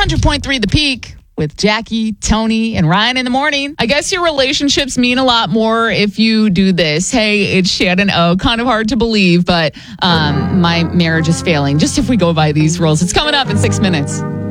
100.3 The Peak with Jackie, Tony, and Ryan in the morning. I guess your relationships mean a lot more if you do this. Hey, it's Shannon O. Kind of hard to believe, but my marriage is failing. Just if we go by these rules. It's coming up in 6 minutes.